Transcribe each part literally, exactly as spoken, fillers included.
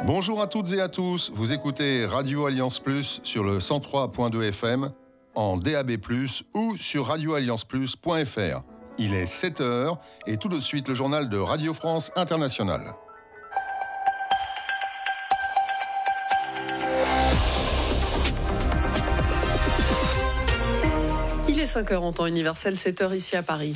Bonjour à toutes et à tous, vous écoutez Radio Alliance Plus sur le cent trois point deux F M, en D A B plus, ou sur radio alliance plus point F R. Il est sept heures et tout de suite le journal de Radio France Internationale. Il est cinq heures en temps universel, sept heures ici à Paris.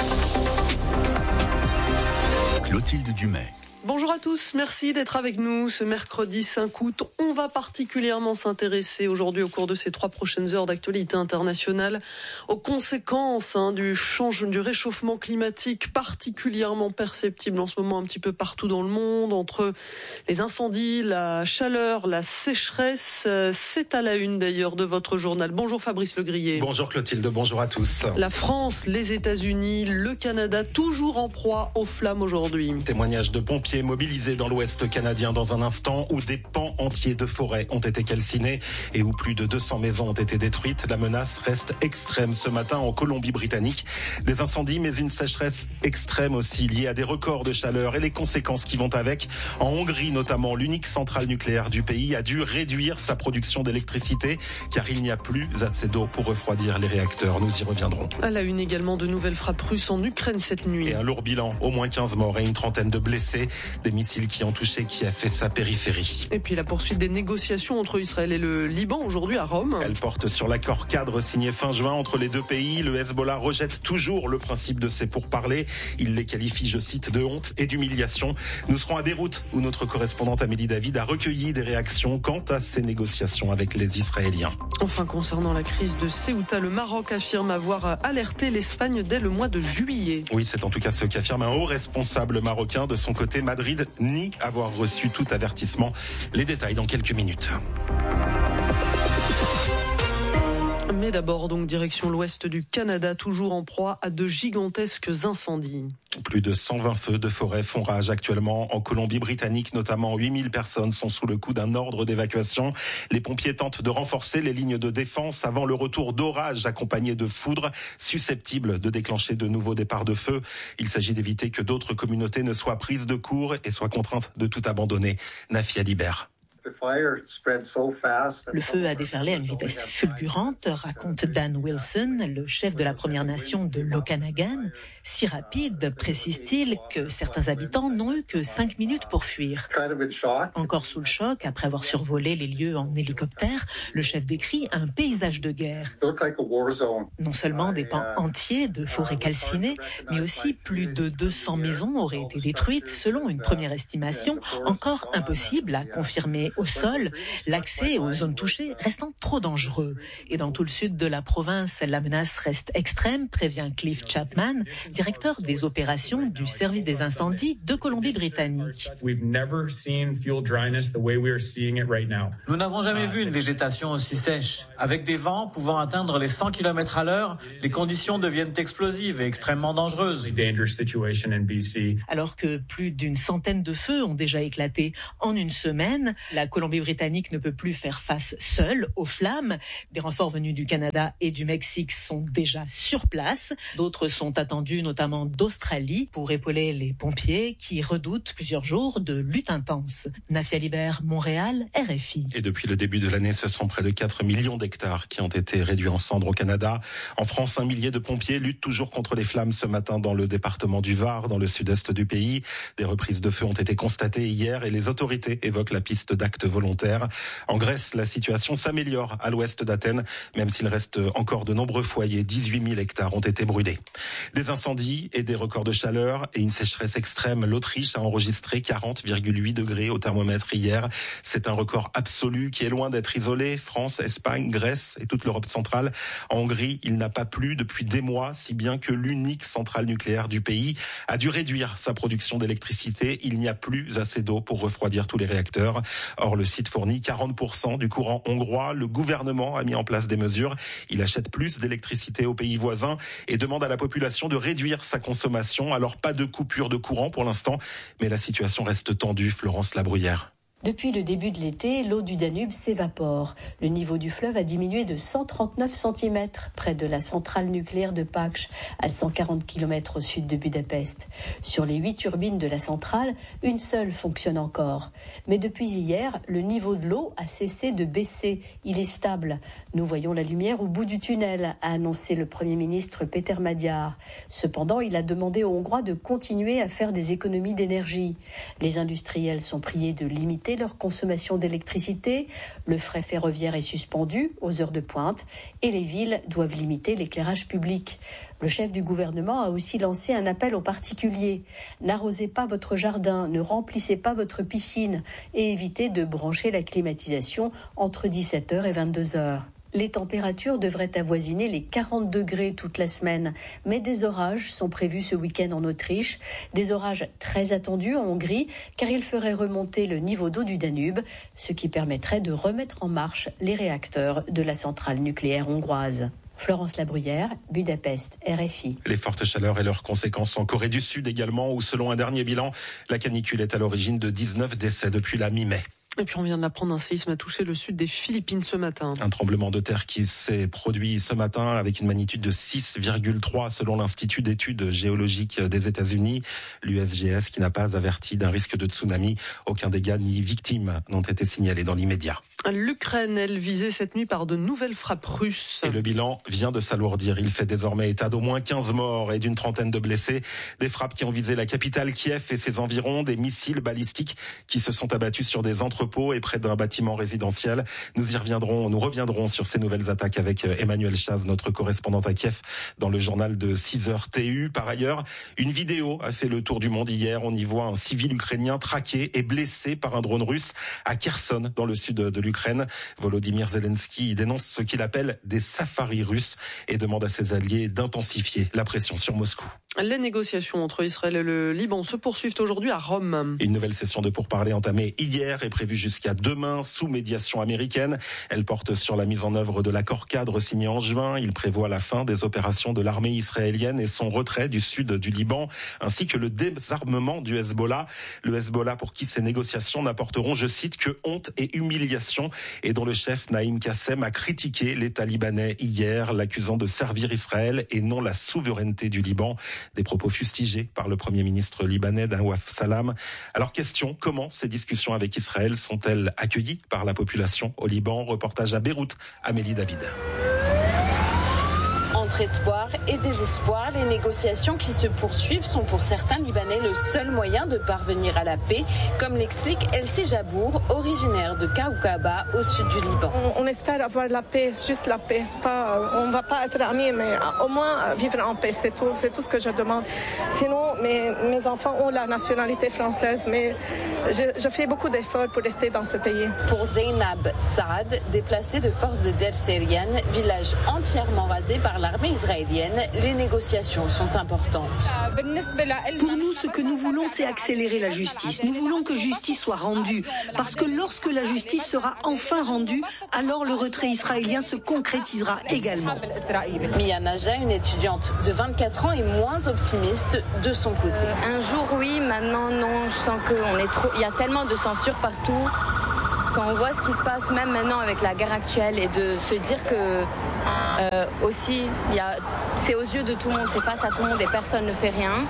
Clotilde Dumais. Bonjour à tous, merci d'être avec nous ce mercredi cinq août. On va particulièrement s'intéresser aujourd'hui au cours de ces trois prochaines heures d'actualité internationale aux conséquences hein, du changement, du réchauffement climatique particulièrement perceptible en ce moment un petit peu partout dans le monde, entre les incendies, la chaleur, la sécheresse. C'est à la une d'ailleurs de votre journal. Bonjour Fabrice Legrier. Bonjour Clotilde, bonjour à tous. La France, les États-Unis, le Canada, toujours en proie aux flammes aujourd'hui. Témoignage de pompiers mobilisés dans l'ouest canadien dans un instant où des pans entiers de forêt ont été calcinés et où plus de deux cents maisons ont été détruites. La menace reste extrême ce matin en Colombie-Britannique. Des incendies mais une sécheresse extrême aussi liée à des records de chaleur et les conséquences qui vont avec. En Hongrie notamment, l'unique centrale nucléaire du pays a dû réduire sa production d'électricité car il n'y a plus assez d'eau pour refroidir les réacteurs. Nous y reviendrons. À la une également de nouvelles frappes russes en Ukraine cette nuit. Et un lourd bilan, au moins quinze morts et une trentaine de blessés. Des missiles qui ont touché Kiev et sa périphérie. Et puis la poursuite des négociations entre Israël et le Liban aujourd'hui à Rome. Elle porte sur l'accord cadre signé fin juin entre les deux pays. Le Hezbollah rejette toujours le principe de ces pourparlers. Il les qualifie, je cite, de honte et d'humiliation. Nous serons à Beyrouth où notre correspondante Amélie David a recueilli des réactions quant à ces négociations avec les Israéliens. Enfin, concernant la crise de Ceuta, le Maroc affirme avoir alerté l'Espagne dès le mois de juillet. Oui, c'est en tout cas ce qu'affirme un haut responsable marocain. De son côté, Madrid nie avoir reçu tout avertissement. Les détails dans quelques minutes. Mais d'abord, donc, direction l'ouest du Canada, toujours en proie à de gigantesques incendies. Plus de cent vingt feux de forêt font rage actuellement en Colombie-Britannique, notamment huit mille personnes sont sous le coup d'un ordre d'évacuation. Les pompiers tentent de renforcer les lignes de défense avant le retour d'orages accompagnés de foudres susceptibles de déclencher de nouveaux départs de feu. Il s'agit d'éviter que d'autres communautés ne soient prises de court et soient contraintes de tout abandonner. Nafia Libert. Le feu a déferlé à une vitesse fulgurante, raconte Dan Wilson, le chef de la Première Nation de l'Okanagan. Si rapide, précise-t-il, que certains habitants n'ont eu que cinq minutes pour fuir. Encore sous le choc, après avoir survolé les lieux en hélicoptère, le chef décrit un paysage de guerre. Non seulement des pans entiers de forêts calcinées, mais aussi plus de deux cents maisons auraient été détruites, selon une première estimation, encore impossible à confirmer au sol, l'accès aux zones touchées restant trop dangereux. Et dans tout le sud de la province, la menace reste extrême, prévient Cliff Chapman, directeur des opérations du service des incendies de Colombie-Britannique. Nous n'avons jamais vu une végétation aussi sèche. Avec des vents pouvant atteindre les cent kilomètres à l'heure, les conditions deviennent explosives et extrêmement dangereuses. Alors que plus d'une centaine de feux ont déjà éclaté en une semaine, la Colombie-Britannique ne peut plus faire face seule aux flammes. Des renforts venus du Canada et du Mexique sont déjà sur place. D'autres sont attendus, notamment d'Australie, pour épauler les pompiers qui redoutent plusieurs jours de lutte intense. Nafia Libert, Montréal, R F I. Et depuis le début de l'année, ce sont près de quatre millions d'hectares qui ont été réduits en cendres au Canada. En France, un millier de pompiers luttent toujours contre les flammes ce matin dans le département du Var, dans le sud-est du pays. Des reprises de feu ont été constatées hier et les autorités évoquent la piste d'actes volontaires. En Grèce, la situation s'améliore à l'ouest d'Athènes, même s'il reste encore de nombreux foyers. dix-huit mille hectares ont été brûlés. Des incendies et des records de chaleur et une sécheresse extrême. L'Autriche a enregistré quarante virgule huit degrés au thermomètre hier. C'est un record absolu qui est loin d'être isolé. France, Espagne, Grèce et toute l'Europe centrale. En Hongrie, il n'a pas plu depuis des mois, si bien que l'unique centrale nucléaire du pays a dû réduire sa production d'électricité. Il n'y a plus assez d'eau pour refroidir tous les réacteurs. Or, le site fournit quarante pour cent du courant hongrois. Le gouvernement a mis en place des mesures. Il achète plus d'électricité aux pays voisins et demande à la population de réduire sa consommation. Alors, pas de coupure de courant pour l'instant, mais la situation reste tendue. Florence Labruyère. Depuis le début de l'été, l'eau du Danube s'évapore. Le niveau du fleuve a diminué de cent trente-neuf centimètres près de la centrale nucléaire de Paks, à cent quarante kilomètres au sud de Budapest. Sur les huit turbines de la centrale, une seule fonctionne encore. Mais depuis hier, le niveau de l'eau a cessé de baisser. Il est stable. Nous voyons la lumière au bout du tunnel, a annoncé le Premier ministre Péter Magyar. Cependant, il a demandé aux Hongrois de continuer à faire des économies d'énergie. Les industriels sont priés de limiter leur consommation d'électricité, le fret ferroviaire est suspendu aux heures de pointe et les villes doivent limiter l'éclairage public. Le chef du gouvernement a aussi lancé un appel aux particuliers. N'arrosez pas votre jardin, ne remplissez pas votre piscine et évitez de brancher la climatisation entre dix-sept heures et vingt-deux heures. Les températures devraient avoisiner les quarante degrés toute la semaine, mais des orages sont prévus ce week-end en Autriche, des orages très attendus en Hongrie, car ils feraient remonter le niveau d'eau du Danube, ce qui permettrait de remettre en marche les réacteurs de la centrale nucléaire hongroise. Florence Labruyère, Budapest, R F I. Les fortes chaleurs et leurs conséquences en Corée du Sud également, où selon un dernier bilan, la canicule est à l'origine de dix-neuf décès depuis la mi-mai. Et puis on vient de l'apprendre, un séisme a touché le sud des Philippines ce matin. Un tremblement de terre qui s'est produit ce matin avec une magnitude de six virgule trois selon l'Institut d'études géologiques des États-Unis, l'U S G S, qui n'a pas averti d'un risque de tsunami. Aucun dégât ni victime n'ont été signalés dans l'immédiat. L'Ukraine, elle, visée cette nuit par de nouvelles frappes russes. Et le bilan vient de s'alourdir. Il fait désormais état d'au moins quinze morts et d'une trentaine de blessés. Des frappes qui ont visé la capitale Kiev et ses environs, des missiles balistiques qui se sont abattus sur des entrepôts et près d'un bâtiment résidentiel. Nous y reviendrons, nous reviendrons sur ces nouvelles attaques avec Emmanuel Chaz, notre correspondante à Kiev, dans le journal de six heures T U. Par ailleurs, une vidéo a fait le tour du monde hier. On y voit un civil ukrainien traqué et blessé par un drone russe à Kherson, dans le sud de l'Ukraine. L'Ukraine. Volodymyr Zelensky dénonce ce qu'il appelle des safaris russes et demande à ses alliés d'intensifier la pression sur Moscou. Les négociations entre Israël et le Liban se poursuivent aujourd'hui à Rome. Une nouvelle session de pourparlers entamée hier est prévue jusqu'à demain sous médiation américaine. Elle porte sur la mise en œuvre de l'accord cadre signé en juin. Il prévoit la fin des opérations de l'armée israélienne et son retrait du sud du Liban, ainsi que le désarmement du Hezbollah. Le Hezbollah pour qui ces négociations n'apporteront, je cite, que honte et humiliation, et dont le chef Naïm Kassem a critiqué l'État libanais hier, l'accusant de servir Israël et non la souveraineté du Liban. Des propos fustigés par le Premier ministre libanais Nawaf Salam. Alors question, comment ces discussions avec Israël sont-elles accueillies par la population au Liban? Reportage à Beyrouth, Amélie David. Entre espoir et désespoir, les négociations qui se poursuivent sont pour certains Libanais le seul moyen de parvenir à la paix, comme l'explique Elsie Jabour, originaire de Kaoukaba, au sud du Liban. On, on espère avoir la paix, juste la paix. Pas, on ne va pas être amis, mais au moins vivre en paix, c'est tout, c'est tout ce que je demande. Sinon, mes, mes enfants ont la nationalité française, mais je, je fais beaucoup d'efforts pour rester dans ce pays. Pour Zeynab Saad, déplacée de force de Der Serian, village entièrement rasé par l'armée israélienne, les négociations sont importantes. Pour nous, ce que nous voulons, c'est accélérer la justice. Nous voulons que justice soit rendue, parce que lorsque la justice sera enfin rendue, alors le retrait israélien se concrétisera également. Mia Naja, une étudiante de vingt-quatre ans, est moins optimiste de son côté. Un jour oui, maintenant non, je sens qu'on est trop... Il y a tellement de censure partout. Quand on voit ce qui se passe même maintenant avec la guerre actuelle et de se dire que euh, aussi, il y a, c'est aux yeux de tout le monde, c'est face à tout le monde et personne ne fait rien,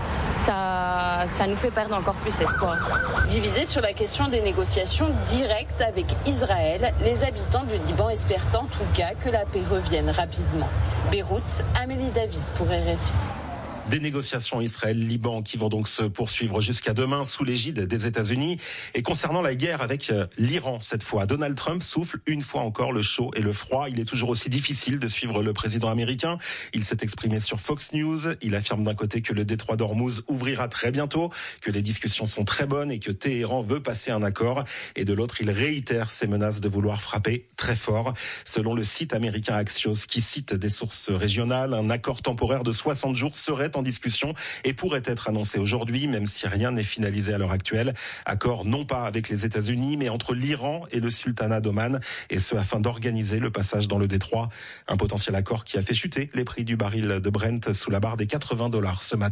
ça, ça nous fait perdre encore plus espoir. Divisés sur la question des négociations directes avec Israël, les habitants du Liban espèrent en tout cas que la paix revienne rapidement. Beyrouth, Amélie David pour R F I. Des négociations Israël-Liban qui vont donc se poursuivre jusqu'à demain sous l'égide des États-Unis. Et concernant la guerre avec l'Iran cette fois, Donald Trump souffle une fois encore le chaud et le froid. Il est toujours aussi difficile de suivre le président américain. Il s'est exprimé sur Fox News. Il affirme d'un côté que le détroit d'Ormuz ouvrira très bientôt, que les discussions sont très bonnes et que Téhéran veut passer un accord. Et de l'autre, il réitère ses menaces de vouloir frapper très fort. Selon le site américain Axios, qui cite des sources régionales, un accord temporaire de soixante jours serait en discussion et pourrait être annoncé aujourd'hui, même si rien n'est finalisé à l'heure actuelle. Accord non pas avec les États-Unis, mais entre l'Iran et le sultanat d'Oman, et ce afin d'organiser le passage dans le détroit. Un potentiel accord qui a fait chuter les prix du baril de Brent sous la barre des quatre-vingts dollars ce matin.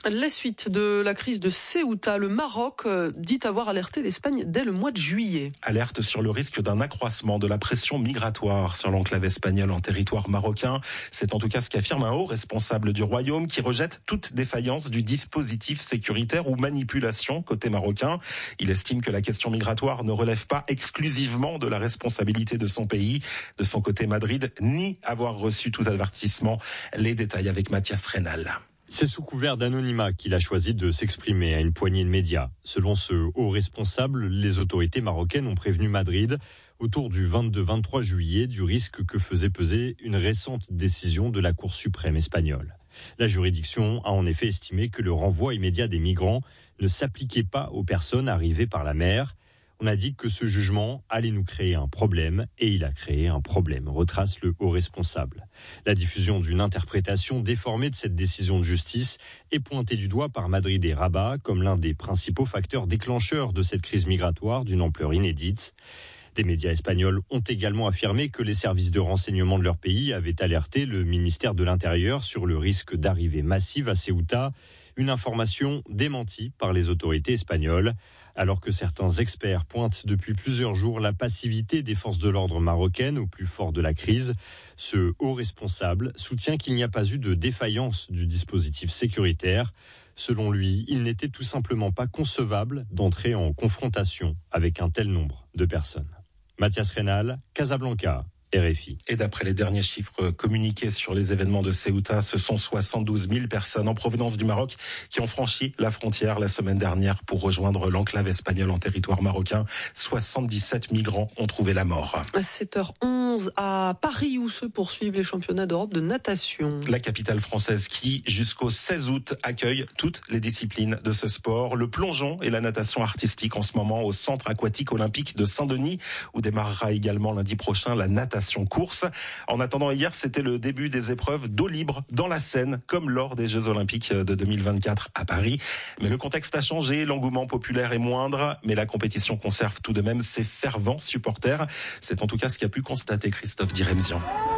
La suite de la crise de Ceuta, le Maroc dit avoir alerté l'Espagne dès le mois de juillet. Alerte sur le risque d'un accroissement de la pression migratoire sur l'enclave espagnole en territoire marocain. C'est en tout cas ce qu'affirme un haut responsable du royaume qui rejette toute défaillance du dispositif sécuritaire ou manipulation côté marocain. Il estime que la question migratoire ne relève pas exclusivement de la responsabilité de son pays. De son côté, Madrid nie avoir reçu tout avertissement. Les détails avec Mathias Reynal. C'est sous couvert d'anonymat qu'il a choisi de s'exprimer à une poignée de médias. Selon ce haut responsable, les autorités marocaines ont prévenu Madrid autour du vingt-deux vingt-trois juillet du risque que faisait peser une récente décision de la Cour suprême espagnole. La juridiction a en effet estimé que le renvoi immédiat des migrants ne s'appliquait pas aux personnes arrivées par la mer. On a dit que ce jugement allait nous créer un problème et il a créé un problème, retrace le haut responsable. La diffusion d'une interprétation déformée de cette décision de justice est pointée du doigt par Madrid et Rabat comme l'un des principaux facteurs déclencheurs de cette crise migratoire d'une ampleur inédite. Des médias espagnols ont également affirmé que les services de renseignement de leur pays avaient alerté le ministère de l'Intérieur sur le risque d'arrivée massive à Ceuta, une information démentie par les autorités espagnoles. Alors que certains experts pointent depuis plusieurs jours la passivité des forces de l'ordre marocaines au plus fort de la crise, ce haut responsable soutient qu'il n'y a pas eu de défaillance du dispositif sécuritaire. Selon lui, il n'était tout simplement pas concevable d'entrer en confrontation avec un tel nombre de personnes. Mathias Reynal, Casablanca. R F I. Et d'après les derniers chiffres communiqués sur les événements de Ceuta, ce sont soixante-douze mille personnes en provenance du Maroc qui ont franchi la frontière la semaine dernière pour rejoindre l'enclave espagnole en territoire marocain. soixante-dix-sept migrants ont trouvé la mort. À sept heures onze à Paris où se poursuivent les championnats d'Europe de natation. La capitale française qui, jusqu'au seize août, accueille toutes les disciplines de ce sport. Le plongeon et la natation artistique en ce moment au centre aquatique olympique de Saint-Denis où démarrera également lundi prochain la natation course. En attendant, hier, c'était le début des épreuves d'eau libre dans la Seine, comme lors des Jeux Olympiques de deux mille vingt-quatre à Paris. Mais le contexte a changé, l'engouement populaire est moindre, mais la compétition conserve tout de même ses fervents supporters. C'est en tout cas ce qu'a pu constater Christophe Diremzian.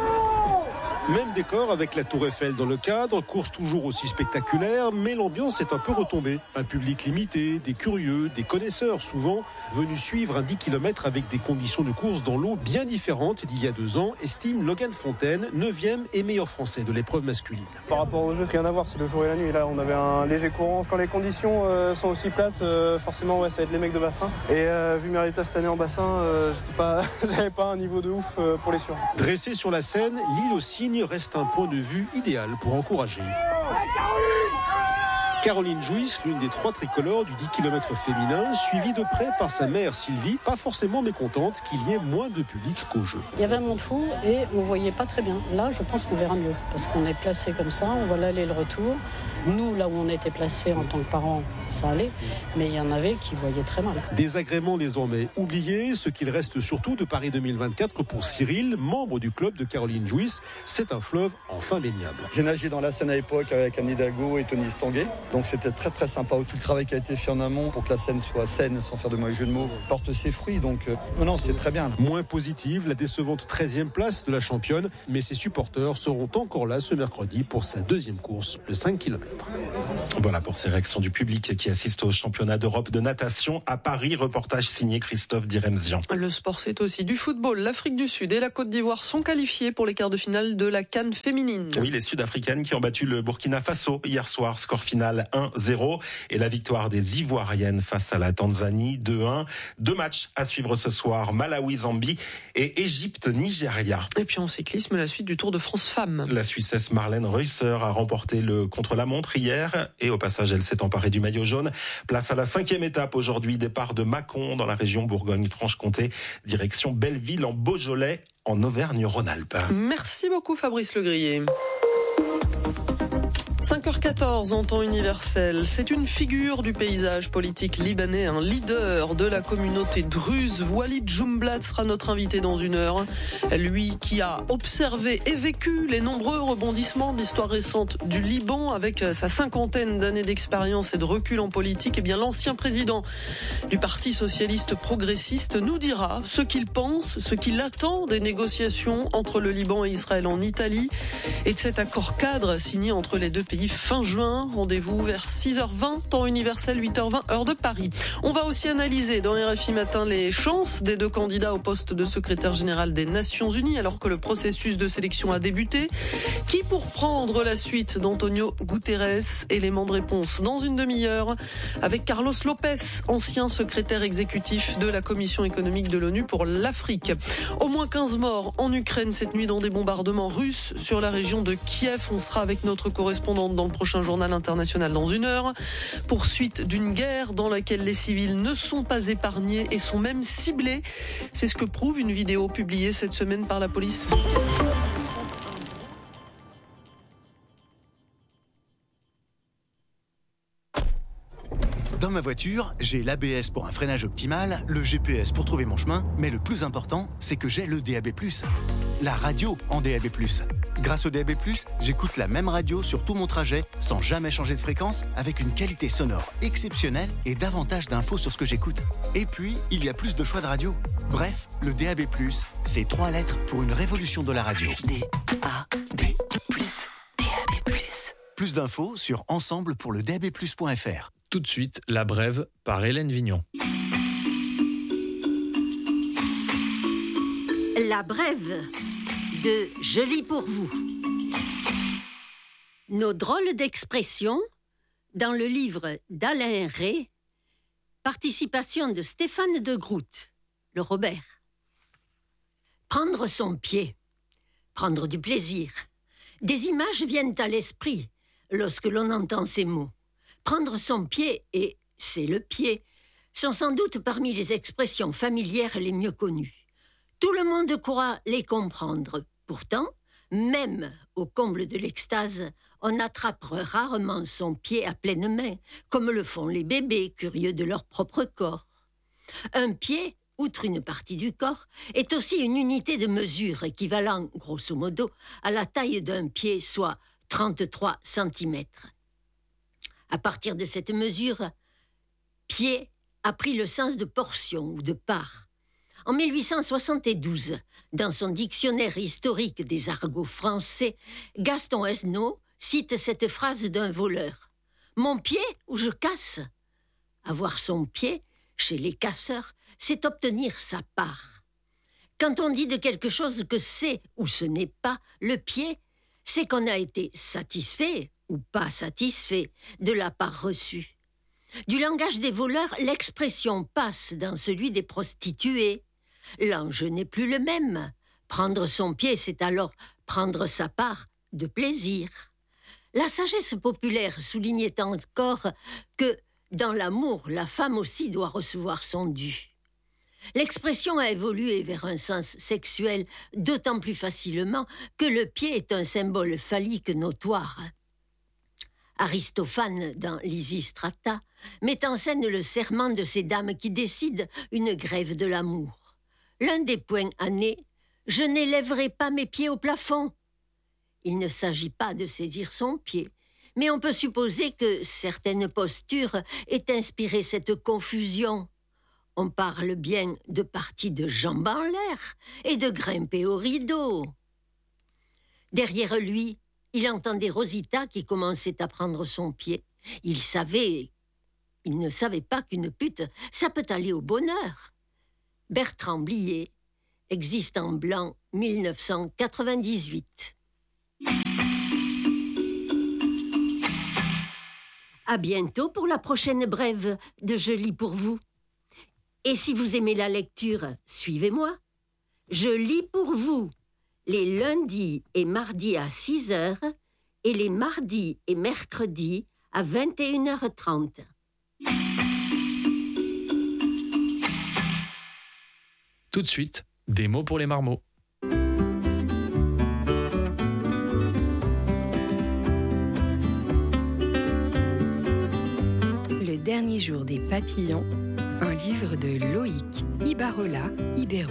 Même décor avec la Tour Eiffel dans le cadre, course toujours aussi spectaculaire, mais l'ambiance est un peu retombée. Un public limité, des curieux, des connaisseurs souvent, venus suivre un dix kilomètres avec des conditions de course dans l'eau bien différentes d'il y a deux ans, estime Logan Fontaine, neuvième et meilleur français de l'épreuve masculine. Par rapport au jeu, rien à voir, c'est le jour et la nuit. Là, on avait un léger courant. Quand les conditions euh, sont aussi plates, euh, forcément, ouais, ça va être les mecs de bassin. Et euh, vu mes résultats cette année en bassin, euh, j'étais pas, j'avais pas un niveau de ouf euh, pour les sûrs. Dressé sur la Seine, l'île au Cygne reste un point de vue idéal pour encourager. Caroline Jouisse, l'une des trois tricolores du dix kilomètres féminin, suivie de près par sa mère Sylvie, pas forcément mécontente qu'il y ait moins de public qu'au jeu. Il y avait un monde fou et on voyait pas très bien. Là, je pense qu'on verra mieux parce qu'on est placé comme ça, on voit l'aller et le retour. Nous, là où on était placés en tant que parents, ça allait, mais il y en avait qui voyaient très mal. Désagrément désormais oublié, ce qu'il reste surtout de Paris deux mille vingt-quatre pour Cyril, membre du club de Caroline Jouisse, c'est un fleuve enfin baignable. J'ai nagé dans la Seine à l'époque avec Anne Hidalgo et Tony Stanguet, donc c'était très très sympa. Tout le travail qui a été fait en amont pour que la Seine soit saine, sans faire de mauvais jeu de mots, porte ses fruits, donc euh, non, non, c'est très bien. Moins positive, la décevante treizième place de la championne, mais ses supporters seront encore là ce mercredi pour sa deuxième course, le cinq kilomètres. Voilà pour ces réactions du public qui assiste au championnat d'Europe de natation à Paris. Reportage signé Christophe Diremzian. Le sport, c'est aussi du football. L'Afrique du Sud et la Côte d'Ivoire sont qualifiés pour les quarts de finale de la CAN féminine. Oui, les Sud-Africaines qui ont battu le Burkina Faso hier soir. Score final un zéro. Et la victoire des Ivoiriennes face à la Tanzanie deux un. Deux matchs à suivre ce soir. Malawi-Zambie et Égypte-Nigeria. Et puis en cyclisme, la suite du Tour de France Femmes. La Suissesse Marlène Reusser a remporté le contre-la-montre hier. Et au passage, elle s'est emparée du maillot jaune. Place à la cinquième étape aujourd'hui. Départ de Mâcon dans la région Bourgogne-Franche-Comté. Direction Belleville en Beaujolais en Auvergne-Rhône-Alpes. Merci beaucoup Fabrice Legrier. cinq heures quatorze en temps universel. C'est une figure du paysage politique libanais, un leader de la communauté druze. Walid Jumblat sera notre invité dans une heure. Lui qui a observé et vécu les nombreux rebondissements de l'histoire récente du Liban avec sa cinquantaine d'années d'expérience et de recul en politique. Eh bien, l'ancien président du Parti socialiste progressiste nous dira ce qu'il pense, ce qu'il attend des négociations entre le Liban et Israël en Italie et de cet accord cadre signé entre les deux pays fin juin. Rendez-vous vers six heures vingt, temps universel, huit heures vingt, heure de Paris. On va aussi analyser dans R F I Matin les chances des deux candidats au poste de secrétaire général des Nations Unies alors que le processus de sélection a débuté. Qui pour prendre la suite d'Antonio Guterres? Élément de réponse dans une demi-heure avec Carlos Lopez, ancien secrétaire exécutif de la Commission économique de l'ONU pour l'Afrique. Au moins quinze morts en Ukraine cette nuit dans des bombardements russes sur la région de Kiev. On sera avec notre correspondante dans le prochain journal international dans une heure. Poursuite d'une guerre dans laquelle les civils ne sont pas épargnés et sont même ciblés. C'est ce que prouve une vidéo publiée cette semaine par la police. Dans ma voiture, j'ai l'A B S pour un freinage optimal, le G P S pour trouver mon chemin, mais le plus important, c'est que j'ai le D A B plus. La radio en D A B plus. Grâce au D A B plus, j'écoute la même radio sur tout mon trajet, sans jamais changer de fréquence, avec une qualité sonore exceptionnelle et davantage d'infos sur ce que j'écoute. Et puis, il y a plus de choix de radio. Bref, le D A B plus, c'est trois lettres pour une révolution de la radio. D A B plus, D A B plus. Plus d'infos sur ensemble pour le D A B plus point F R. Tout de suite, La Brève par Hélène Vignon. La Brève de Je lis pour vous. Nos drôles d'expressions dans le livre d'Alain Rey, participation de Stéphane de Groot, le Robert. Prendre son pied, prendre du plaisir. Des images viennent à l'esprit lorsque l'on entend ces mots. Prendre son pied et c'est le pied sont sans doute parmi les expressions familières les mieux connues. Tout le monde croit les comprendre. Pourtant, même au comble de l'extase, on attrape rarement son pied à pleine main, comme le font les bébés curieux de leur propre corps. Un pied, outre une partie du corps, est aussi une unité de mesure équivalent, grosso modo, à la taille d'un pied, soit trente-trois centimètres. À partir de cette mesure, pied a pris le sens de portion ou de part. En mille huit cent soixante-douze, dans son dictionnaire historique des argots français, Gaston Esnault cite cette phrase d'un voleur. « Mon pied ou je casse ?» Avoir son pied, chez les casseurs, c'est obtenir sa part. Quand on dit de quelque chose que c'est ou ce n'est pas le pied, c'est qu'on a été satisfait ou pas satisfait de la part reçue. Du langage des voleurs, l'expression passe dans celui des prostituées. L'enjeu n'est plus le même. Prendre son pied, c'est alors prendre sa part de plaisir. La sagesse populaire soulignait encore que, dans l'amour, la femme aussi doit recevoir son dû. L'expression a évolué vers un sens sexuel d'autant plus facilement que le pied est un symbole phallique notoire. Aristophane, dans Lysistrata, met en scène le serment de ces dames qui décident une grève de l'amour. L'un des points annés, « Je n'élèverai pas mes pieds au plafond ». Il ne s'agit pas de saisir son pied, mais on peut supposer que certaines postures aient inspiré cette confusion. On parle bien de partie de jambes en l'air et de grimper au rideau. Derrière lui, il entendait Rosita qui commençait à prendre son pied. Il savait, il ne savait pas qu'une pute, ça peut aller au bonheur. Bertrand Blier, existe en blanc, mille neuf cent quatre-vingt-dix-huit. À bientôt pour la prochaine brève de Je lis pour vous. Et si vous aimez la lecture, suivez-moi. Je lis pour vous les lundis et mardis à six heures et les mardis et mercredis à vingt et une heures trente. Tout de suite, des mots pour les marmots. Le dernier jour des papillons, un livre de Loïc Ibarola Ibero.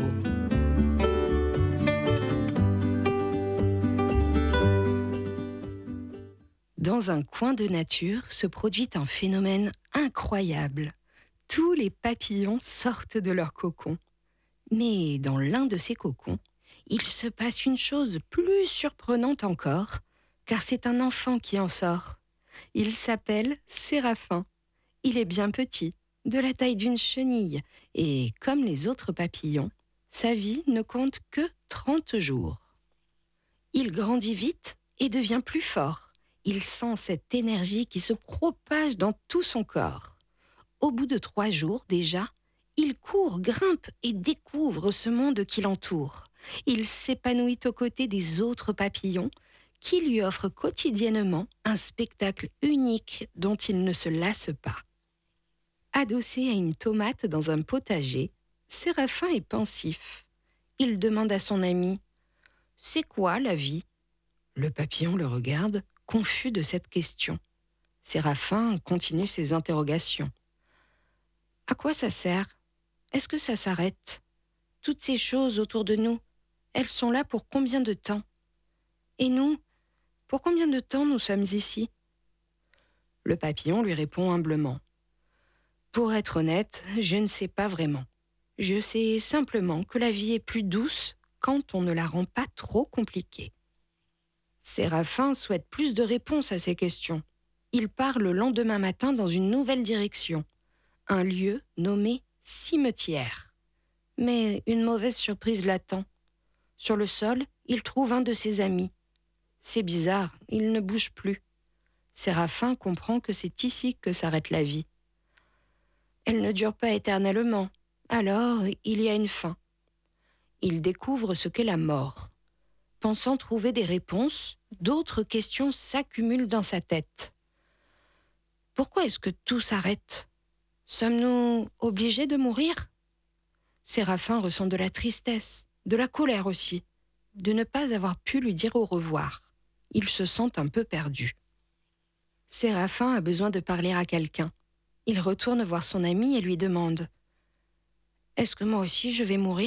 Dans un coin de nature se produit un phénomène incroyable. Tous les papillons sortent de leur cocon. Mais dans l'un de ces cocons, il se passe une chose plus surprenante encore, car c'est un enfant qui en sort. Il s'appelle Séraphin. Il est bien petit, de la taille d'une chenille, et comme les autres papillons, sa vie ne compte que trente jours. Il grandit vite et devient plus fort. Il sent cette énergie qui se propage dans tout son corps. Au bout de trois jours déjà, il court, grimpe et découvre ce monde qui l'entoure. Il s'épanouit aux côtés des autres papillons qui lui offrent quotidiennement un spectacle unique dont il ne se lasse pas. Adossé à une tomate dans un potager, Séraphin est pensif. Il demande à son ami « C'est quoi la vie ?» Le papillon le regarde, confus de cette question. Séraphin continue ses interrogations. « À quoi ça sert ? Est-ce que ça s'arrête ? Toutes ces choses autour de nous, elles sont là pour combien de temps ? Et nous, pour combien de temps nous sommes ici ? » Le papillon lui répond humblement. « Pour être honnête, je ne sais pas vraiment. Je sais simplement que la vie est plus douce quand on ne la rend pas trop compliquée. » Séraphin souhaite plus de réponses à ces questions. Il part le lendemain matin dans une nouvelle direction, un lieu nommé cimetière. Mais une mauvaise surprise l'attend. Sur le sol, il trouve un de ses amis. C'est bizarre, il ne bouge plus. Séraphin comprend que c'est ici que s'arrête la vie. Elle ne dure pas éternellement, alors il y a une fin. Il découvre ce qu'est la mort. Pensant trouver des réponses, d'autres questions s'accumulent dans sa tête. Pourquoi est-ce que tout s'arrête ? Sommes-nous obligés de mourir ? Séraphin ressent de la tristesse, de la colère aussi, de ne pas avoir pu lui dire au revoir. Il se sent un peu perdu. Séraphin a besoin de parler à quelqu'un. Il retourne voir son ami et lui demande « Est-ce que moi aussi je vais mourir ?»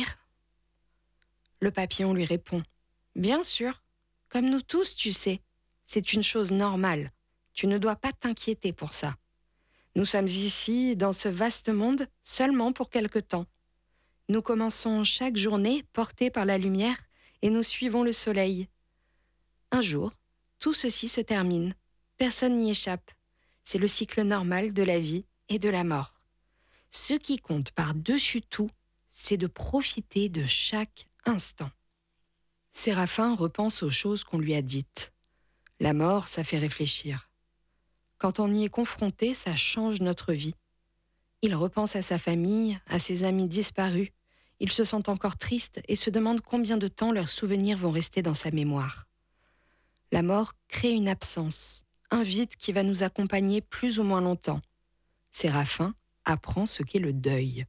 Le papillon lui répond « Bien sûr, comme nous tous, tu sais, c'est une chose normale. Tu ne dois pas t'inquiéter pour ça. Nous sommes ici, dans ce vaste monde, seulement pour quelque temps. Nous commençons chaque journée portés par la lumière et nous suivons le soleil. Un jour, tout ceci se termine. Personne n'y échappe. C'est le cycle normal de la vie et de la mort. Ce qui compte par-dessus tout, c'est de profiter de chaque instant. » Séraphin repense aux choses qu'on lui a dites. La mort, ça fait réfléchir. Quand on y est confronté, ça change notre vie. Il repense à sa famille, à ses amis disparus. Il se sent encore triste et se demande combien de temps leurs souvenirs vont rester dans sa mémoire. La mort crée une absence, un vide qui va nous accompagner plus ou moins longtemps. Séraphin apprend ce qu'est le deuil.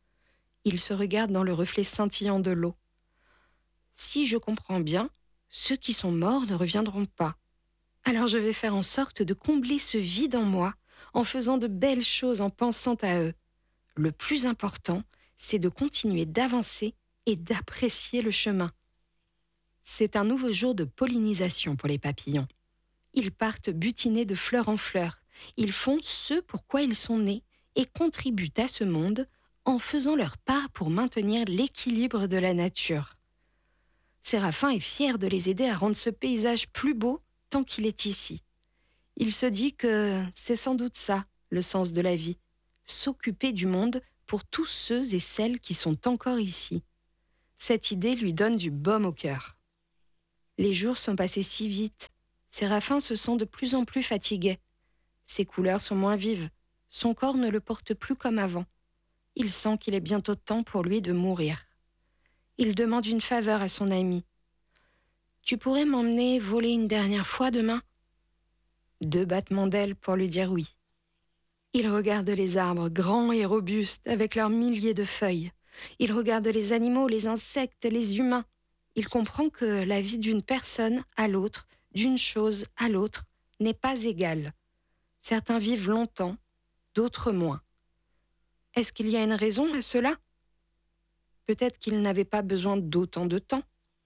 Il se regarde dans le reflet scintillant de l'eau. Si je comprends bien, ceux qui sont morts ne reviendront pas. Alors je vais faire en sorte de combler ce vide en moi en faisant de belles choses, en pensant à eux. Le plus important, c'est de continuer d'avancer et d'apprécier le chemin. C'est un nouveau jour de pollinisation pour les papillons. Ils partent butiner de fleur en fleur. Ils font ce pourquoi ils sont nés et contribuent à ce monde en faisant leur part pour maintenir l'équilibre de la nature. Séraphin est fier de les aider à rendre ce paysage plus beau tant qu'il est ici. Il se dit que c'est sans doute ça, le sens de la vie, s'occuper du monde pour tous ceux et celles qui sont encore ici. Cette idée lui donne du baume au cœur. Les jours sont passés si vite. Séraphin se sent de plus en plus fatigué. Ses couleurs sont moins vives. Son corps ne le porte plus comme avant. Il sent qu'il est bientôt temps pour lui de mourir. Il demande une faveur à son ami. « Tu pourrais m'emmener voler une dernière fois demain ?» Deux battements d'ailes pour lui dire oui. Il regarde les arbres, grands et robustes, avec leurs milliers de feuilles. Il regarde les animaux, les insectes, les humains. Il comprend que la vie d'une personne à l'autre, d'une chose à l'autre, n'est pas égale. Certains vivent longtemps, d'autres moins. Est-ce qu'il y a une raison à cela ? Peut-être qu'il n'avait pas besoin d'autant de temps.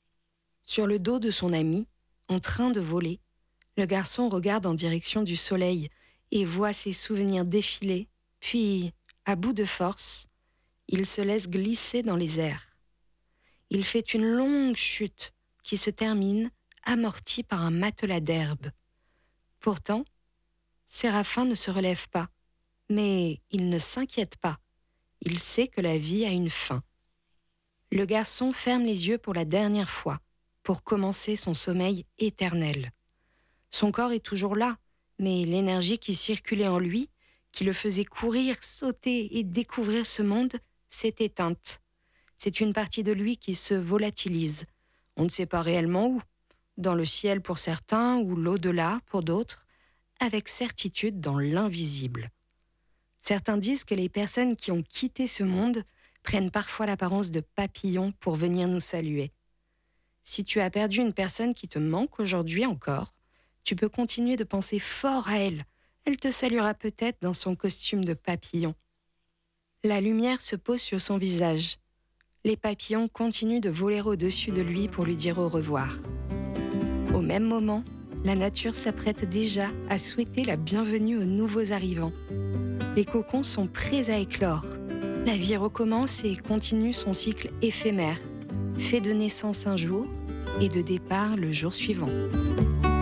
Sur le dos de son ami, en train de voler, le garçon regarde en direction du soleil et voit ses souvenirs défiler, puis, à bout de force, il se laisse glisser dans les airs. Il fait une longue chute qui se termine amortie par un matelas d'herbe. Pourtant, Séraphin ne se relève pas. Mais il ne s'inquiète pas. Il sait que la vie a une fin. Le garçon ferme les yeux pour la dernière fois, pour commencer son sommeil éternel. Son corps est toujours là, mais l'énergie qui circulait en lui, qui le faisait courir, sauter et découvrir ce monde, s'est éteinte. C'est une partie de lui qui se volatilise. On ne sait pas réellement où. Dans le ciel pour certains ou l'au-delà pour d'autres, avec certitude dans l'invisible. Certains disent que les personnes qui ont quitté ce monde prennent parfois l'apparence de papillons pour venir nous saluer. Si tu as perdu une personne qui te manque aujourd'hui encore, tu peux continuer de penser fort à elle. Elle te saluera peut-être dans son costume de papillon. La lumière se pose sur son visage. Les papillons continuent de voler au-dessus de lui pour lui dire au revoir. Au même moment, la nature s'apprête déjà à souhaiter la bienvenue aux nouveaux arrivants. Les cocons sont prêts à éclore. La vie recommence et continue son cycle éphémère, fait de naissance un jour et de départ le jour suivant.